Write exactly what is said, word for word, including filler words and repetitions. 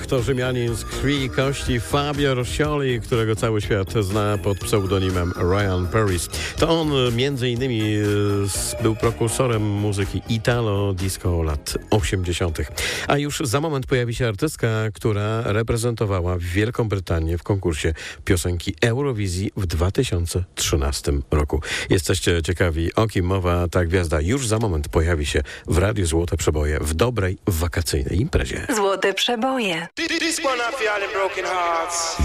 to Rzymianin z krwi i kości Fabio Roscioli, którego cały świat zna pod pseudonimem Ryan Paris. To on między innymi był prekursorem muzyki Italo Disco lat osiemdziesiątych. A już za moment pojawi się artystka, która reprezentowała Wielką Brytanię w konkursie piosenki Eurowizji w dwa tysiące trzynastym roku. Jesteście ciekawi, o kim mowa? Ta gwiazda już za moment pojawi się w Radiu Złote Przeboje w dobrej wakacyjnej imprezie. Złote Przeboje. This one I feel all the broken hearts.